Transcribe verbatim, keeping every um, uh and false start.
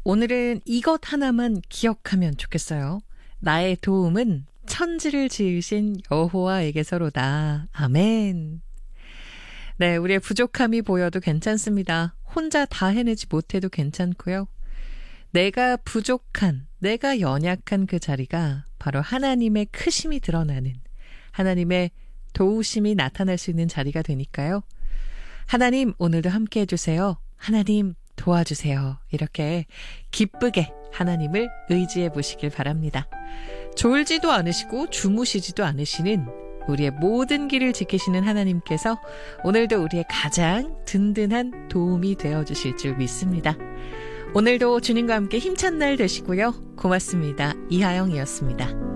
오늘은 이것 하나만 기억하면 좋겠어요. 나의 도움은 천지를 지으신 여호와에게서로다. 아멘. 네, 우리의 부족함이 보여도 괜찮습니다. 혼자 다 해내지 못해도 괜찮고요. 내가 부족한, 내가 연약한 그 자리가 바로 하나님의 크심이 드러나는, 하나님의 도우심이 나타날 수 있는 자리가 되니까요. 하나님, 오늘도 함께 해주세요. 하나님, 도와주세요. 이렇게 기쁘게 하나님을 의지해 보시길 바랍니다. 졸지도 않으시고 주무시지도 않으시는 우리의 모든 길을 지키시는 하나님께서 오늘도 우리의 가장 든든한 도움이 되어주실 줄 믿습니다. 오늘도 주님과 함께 힘찬 날 되시고요. 고맙습니다. 이하영이었습니다.